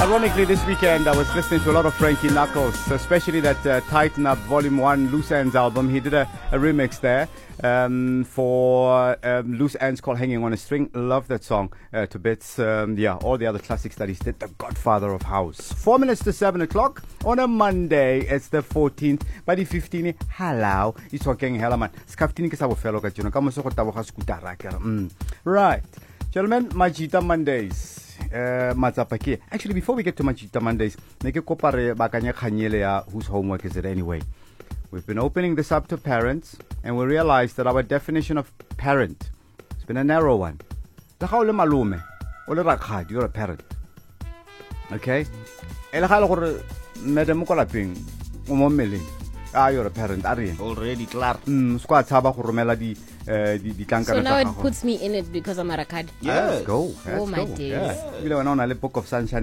Ironically, this weekend I was listening to a lot of Frankie Knuckles, especially that Tighten Up Volume 1 Loose Ends album. He did a remix there for Loose Ends called Hanging on a String. Love that song to bits. All the other classics that he's did. The Godfather of House. 4 minutes to 7 o'clock on a Monday. It's the 14th. By the 15th, hello. It's talking hella man. Skaftini kisabo fellow kajuna. Kamuso ko tabo kaskuta rakera. Right. Gentlemen, Majita Mondays. Actually, before we get to Majita Mondays, whose homework is it anyway? We've been opening this up to parents, and we realized that our definition of parent has been a narrow one. You're a parent. Okay? You're a parent, are you? Already clear. So now it puts me in it because I'm a rakad. Let's go. My days. Yeah. You know, a book of sunshine.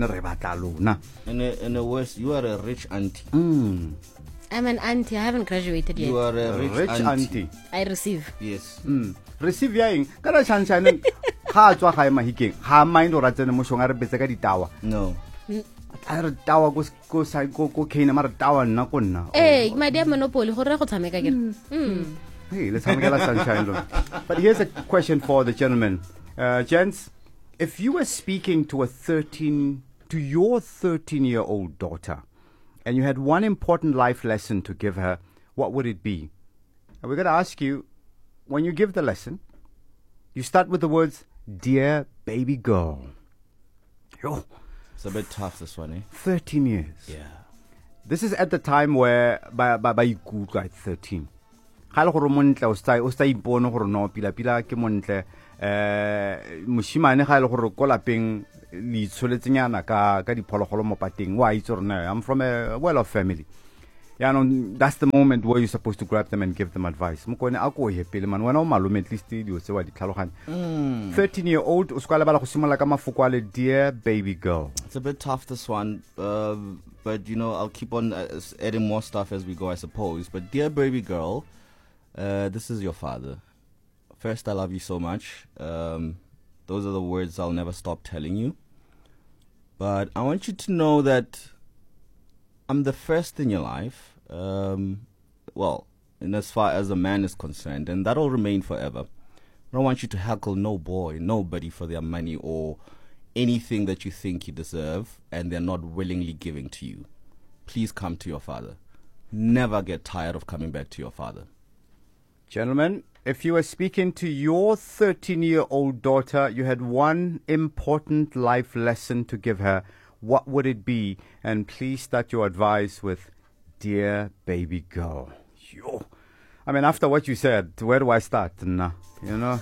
In the West, you are a rich auntie. I'm an auntie. I haven't graduated yet. You are a rich auntie. I receive. Yes. Receive yang. Kada sunshine. Ha chwa kaya mahiking. Ha mind ora tsene mo shonga re betsa ka ditawa. No. Are tawa go kena mara tawa nna ko nna. Hey, my dear Monopoly, go re go tshameka ke. Hey, let's have a sunshine. But here's a question for the gentlemen. Gents, if you were speaking to your 13-year-old daughter, and you had one important life lesson to give her, what would it be? And we're going to ask you, when you give the lesson, you start with the words, "Dear baby girl." Yo. It's a bit tough, this one, eh? 13 years. Yeah. This is at the time where, by you at 13. Ga go re montle o sta ipone gore no pila ke montle moshimane ga ile gore ko lapeng le tsholetsenyana ka diphologolo mo pateng wa itse gore I'm from a well-off family. That's the moment where you're supposed to grab them and give them advice. Mokone a ko ye pele man wena o malume at least di o se wa di tlhaloganya. 13-year-old o skala bala go simola ka mafoko a le dear baby girl. It's a bit tough, this one, but you know, I'll keep on adding more stuff as we go, I suppose. But dear baby girl, this is your father. First, I love you so much. Those are the words I'll never stop telling you. But I want you to know that I'm the first in your life. Well, in as far as a man is concerned, and that'll remain forever. I don't want you to heckle nobody for their money or anything that you think you deserve and they're not willingly giving to you. Please come to your father. Never get tired of coming back to your father. Gentlemen, if you were speaking to your 13-year-old daughter, you had one important life lesson to give her, what would it be? And please start your advice with, "Dear baby girl." Yo. I mean, after what you said, where do I start? Nah, you know?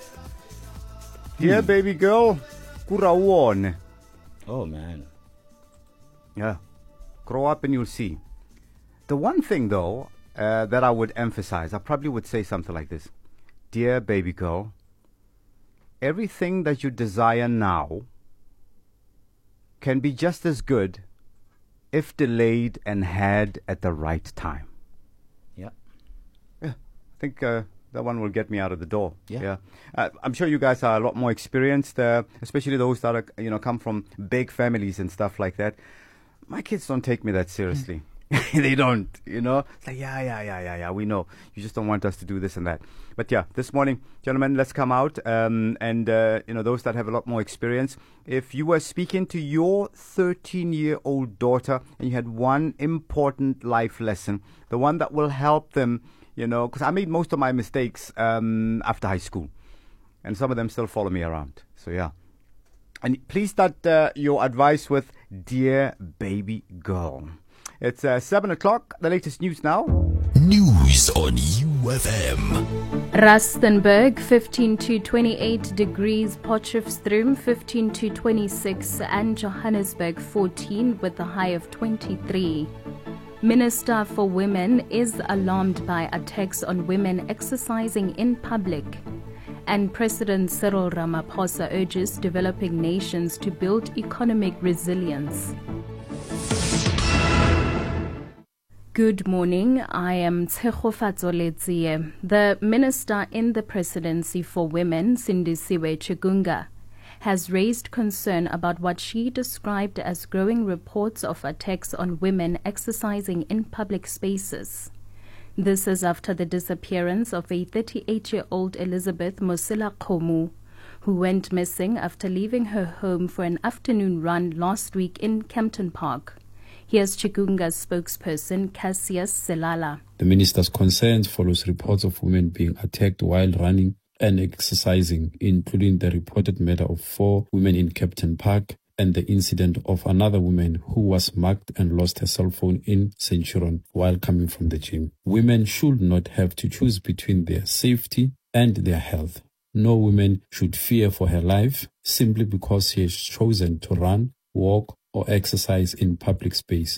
Dear baby girl, kuraone. Oh, man. Yeah. Grow up and you'll see. The one thing, though, that I would emphasize, I probably would say something like this. Dear baby girl, everything that you desire now can be just as good if delayed and had at the right time. Yeah. Yeah. I think that one will get me out of the door. Yeah. I'm sure you guys are a lot more experienced, especially those that are, come from big families and stuff like that. My kids don't take me that seriously. They don't, It's like, yeah, we know. You just don't want us to do this and that. But yeah, this morning, gentlemen, let's come out. And those that have a lot more experience, if you were speaking to your 13-year-old daughter and you had one important life lesson, the one that will help them, because I made most of my mistakes after high school. And some of them still follow me around. So yeah. And please start your advice with, "Dear baby girl." It's 7 o'clock. The latest news now. News on UFM. Rustenburg 15 to 28 degrees, Potchefstroom 15 to 26, and Johannesburg 14 with a high of 23. Minister for Women is alarmed by attacks on women exercising in public. And President Cyril Ramaphosa urges developing nations to build economic resilience. Good morning, I am Tshegofatso The Minister in the Presidency for Women, Sindisiwe Chigunga, has raised concern about what she described as growing reports of attacks on women exercising in public spaces. This is after the disappearance of a 38-year-old Elizabeth Mosila Khomu, who went missing after leaving her home for an afternoon run last week in Kempton Park. Here's Chigunga's spokesperson, Cassius Selala. The minister's concerns follows reports of women being attacked while running and exercising, including the reported murder of 4 women in Kempton Park and the incident of another woman who was mugged and lost her cell phone in Centurion while coming from the gym. Women should not have to choose between their safety and their health. No woman should fear for her life simply because she has chosen to run, walk, or exercise in public space.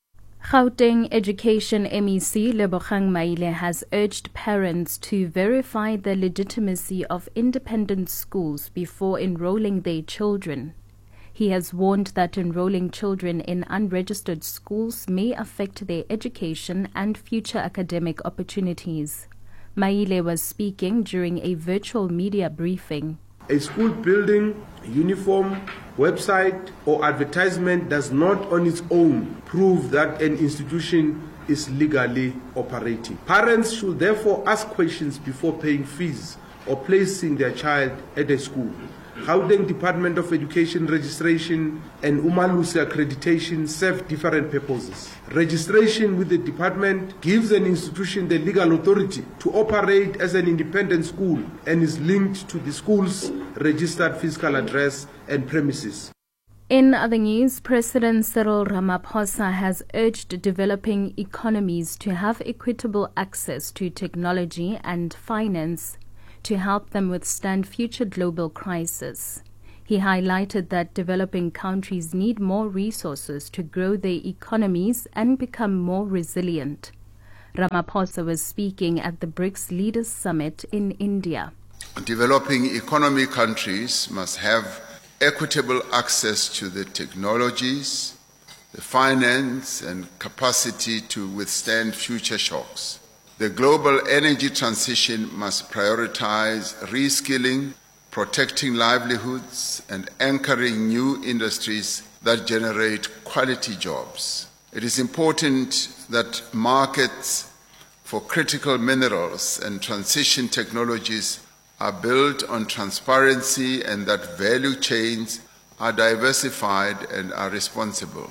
Gauteng Education MEC Lebogang Maile has urged parents to verify the legitimacy of independent schools before enrolling their children. He has warned that enrolling children in unregistered schools may affect their education and future academic opportunities. Maile was speaking during a virtual media briefing. A school building, uniform, website or advertisement does not on its own prove that an institution is legally operating. Parents should therefore ask questions before paying fees or placing their child at a school. Gauteng Department of Education registration and Umalusi accreditation serve different purposes. Registration with the department gives an institution the legal authority to operate as an independent school and is linked to the school's registered physical address and premises. In other news, President Cyril Ramaphosa has urged developing economies to have equitable access to technology and finance to help them withstand future global crises. He highlighted that developing countries need more resources to grow their economies and become more resilient. Ramaphosa was speaking at the BRICS Leaders Summit in India. Developing economy countries must have equitable access to the technologies, the finance and capacity to withstand future shocks. The global energy transition must prioritize reskilling, protecting livelihoods, and anchoring new industries that generate quality jobs. It is important that markets for critical minerals and transition technologies are built on transparency and that value chains are diversified and are responsible.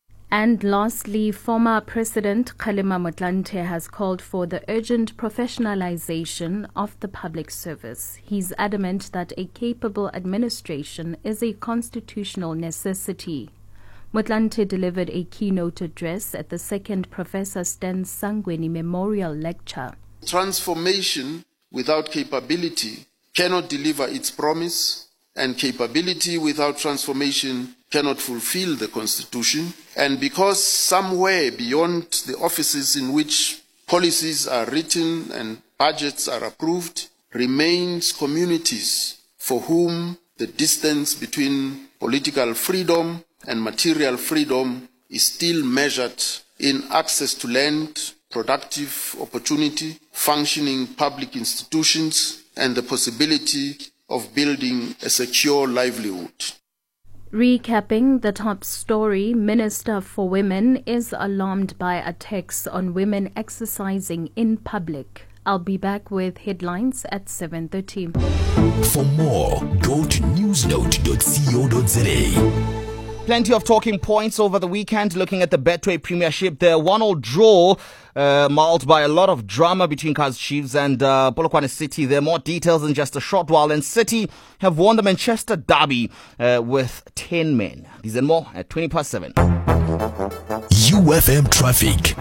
And lastly, former President Kgalema Motlanthe has called for the urgent professionalization of the public service. He's adamant that a capable administration is a constitutional necessity. Motlanthe delivered a keynote address at the second Professor Stan Sangweni Memorial Lecture. Transformation without capability cannot deliver its promise, and capability without transformation cannot fulfill the Constitution. And because somewhere beyond the offices in which policies are written and budgets are approved remains communities for whom the distance between political freedom and material freedom is still measured in access to land, productive opportunity, functioning public institutions, and the possibility of building a secure livelihood. Recapping the top story, Minister for Women is alarmed by attacks on women exercising in public. I'll be back with headlines at 7:30. For more, go to newsnote.co.za. Plenty of talking points over the weekend looking at the Betway Premiership. The 1-1 draw marred by a lot of drama between Kaizer Chiefs and Polokwane City. There are more details in just a short while. And City have won the Manchester Derby with 10 men. These and more at 7:20. UFM Traffic.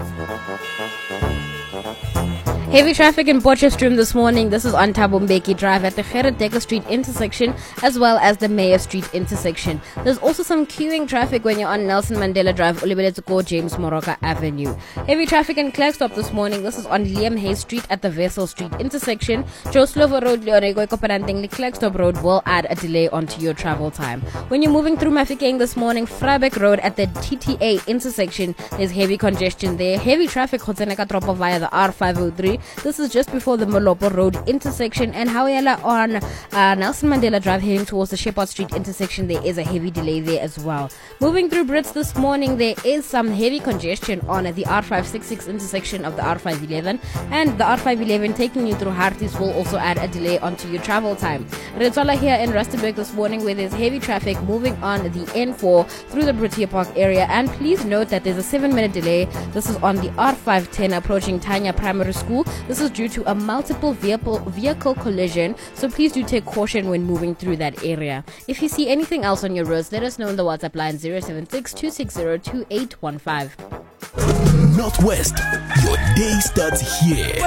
Heavy traffic in Potchefstroom this morning. This is on Thabo Mbeki Drive at the Gerrit Dekker Street intersection as well as the Mayor Street intersection. There's also some queuing traffic when you're on Nelson Mandela Drive, Olibeletseko James Moroka Avenue. Heavy traffic in Klerksdorp this morning. This is on Liam Hay Street at the Wessel Street intersection. Joe Slovo Road, Leonego Koperanteng, Klerksdorp Road will add a delay onto your travel time. When you're moving through Mafikeng this morning, Vryburg Road at the TTA intersection, there's heavy congestion there. Heavy traffic Khotseneka Tropo via the R503. Highway. This is just before the Molopo Road intersection, and however on Nelson Mandela Drive heading towards the Shepherd Street intersection, there is a heavy delay there as well. Moving through Brits this morning, there is some heavy congestion on the R566 intersection of the R511, and the R511 taking you through Harties will also add a delay onto your travel time. Retola here in Rustenburg this morning, where there's heavy traffic moving on the N4 through the Protea Park area, and please note that there's a 7-minute delay. This is on the R510 approaching Tanya Primary School. This is due to a multiple vehicle collision, so please do take caution when moving through that area. If you see anything else on your roads, let us know on the WhatsApp line 076-260-2815. Northwest, your day starts here.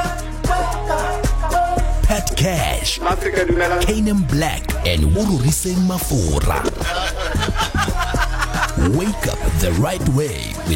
Pat Cash, Kanem Black, and Wururiseng Mafura. Wake up the right way with